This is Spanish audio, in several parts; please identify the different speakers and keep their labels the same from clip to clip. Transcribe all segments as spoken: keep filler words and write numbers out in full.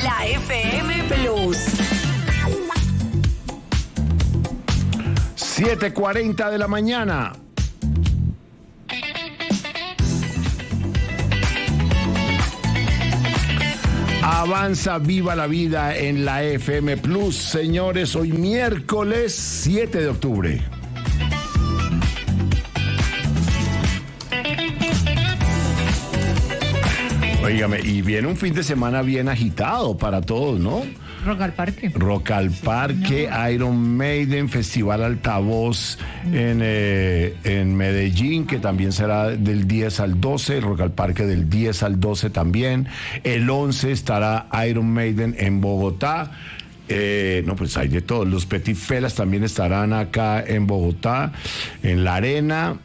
Speaker 1: La F M Plus.
Speaker 2: siete cuarenta de la mañana. Avanza Viva la Vida en la F M Plus, señores, hoy miércoles siete de octubre. Óigame, y viene un fin de semana bien agitado para todos, ¿no?
Speaker 3: Rock al Parque.
Speaker 2: Rock al Parque, no. Iron Maiden, Festival Altavoz en, eh, en Medellín, que también será del diez al doce, Rock al Parque del diez al doce también. El once estará Iron Maiden en Bogotá. Eh, no, pues hay de todo. Los Petit Felas también estarán acá en Bogotá, en la Arena.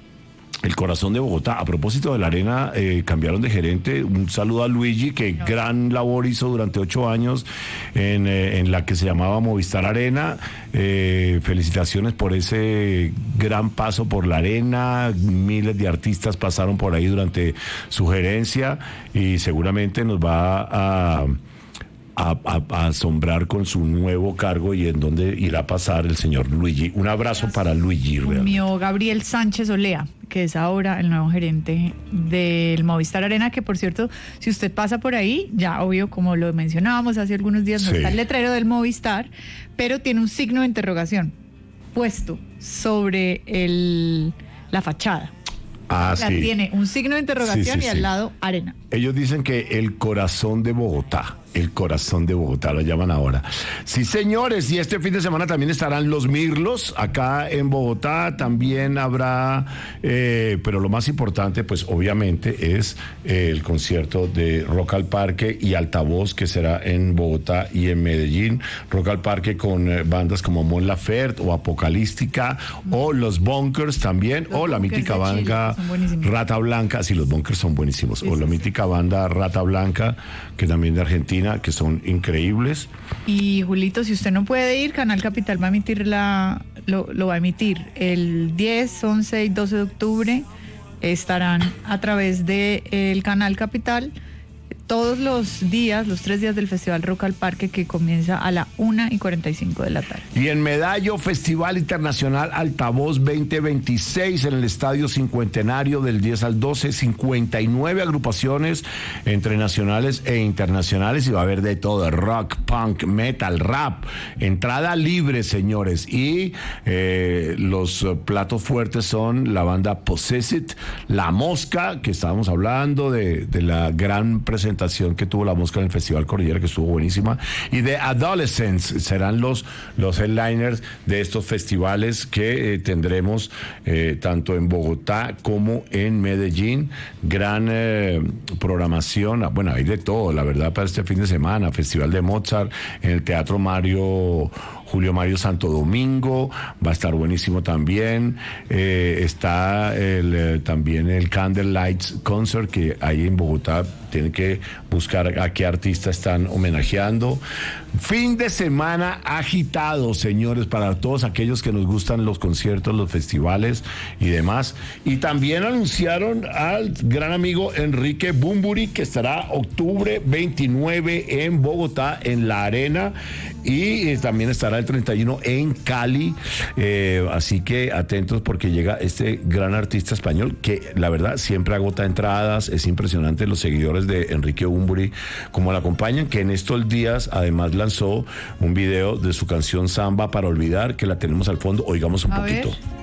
Speaker 2: El Corazón de Bogotá. A propósito de la Arena, eh, cambiaron de gerente. Un saludo a Luigi, que no. gran labor hizo durante ocho años en, eh, en la que se llamaba Movistar Arena. Eh, felicitaciones por ese gran paso por la Arena. Miles de artistas pasaron por ahí durante su gerencia y seguramente nos va a... A, a, a asombrar con su nuevo cargo y en dónde irá a pasar el señor Luigi. Un abrazo para Luigi.
Speaker 3: Mío Gabriel Sánchez Olea, que es ahora el nuevo gerente del Movistar Arena, que por cierto, si usted pasa por ahí, ya obvio, como lo mencionábamos hace algunos días, no sí. está el letrero del Movistar, pero tiene un signo de interrogación puesto sobre el, la fachada.
Speaker 2: Ah,
Speaker 3: o sea,
Speaker 2: sí.
Speaker 3: tiene un signo de interrogación sí, sí, y al
Speaker 2: sí.
Speaker 3: lado Arena.
Speaker 2: Ellos dicen que el corazón de Bogotá. El corazón de Bogotá, lo llaman ahora. Sí, señores, y este fin de semana también estarán los Mirlos acá en Bogotá, también habrá, eh, pero lo más importante, pues obviamente, es eh, el concierto de Rock al Parque y Altavoz, que será en Bogotá y en Medellín. Rock al Parque con eh, bandas como Mon Laferte o Apocalíptica, mm. o Los Bunkers también, los o la mítica banda Rata Blanca, sí, los Bunkers son buenísimos, sí, o la sí, mítica sí. banda Rata Blanca, que también de Argentina, que son increíbles.
Speaker 3: Y Julito, si usted no puede ir, Canal Capital va a emitir la, lo, lo va a emitir el diez, once y doce de octubre. Estarán a través de el Canal Capital todos los días, los tres días del Festival Rock al Parque, que comienza a la una y cuarenta y cinco de la tarde.
Speaker 2: Y en Medallo, Festival Internacional Altavoz veinte veintiséis en el Estadio Cincuentenario del diez al doce, cincuenta y nueve agrupaciones entre nacionales e internacionales, y va a haber de todo: rock, punk, metal, rap, entrada libre, señores. Y eh, los platos fuertes son la banda Possessed, La Mosca, que estábamos hablando de, de la gran presentación que tuvo La Mosca en el Festival Cordillera, que estuvo buenísima, y The Adolescents serán los, los headliners de estos festivales que eh, tendremos eh, tanto en Bogotá como en Medellín. Gran eh, programación, bueno, hay de todo, la verdad, para este fin de semana. Festival de Mozart en el Teatro Mario Julio Mario Santo Domingo, va a estar buenísimo también. Eh, está el, eh, también el Candlelight Concert, que ahí en Bogotá tienen que buscar a qué artista están homenajeando. Fin de semana agitado, señores, para todos aquellos que nos gustan los conciertos, los festivales y demás. Y también anunciaron al gran amigo Enrique Bunbury, que estará octubre veintinueve en Bogotá, en la Arena, y eh, también estará el treinta y uno en Cali. Eh, así que atentos, porque llega este gran artista español que la verdad siempre agota entradas. Es impresionante los seguidores de Enrique Bunbury como la acompañan, que en estos días además lanzó un video de su canción Samba para Olvidar, que la tenemos al fondo. Oigamos un
Speaker 3: A
Speaker 2: poquito.
Speaker 3: ver.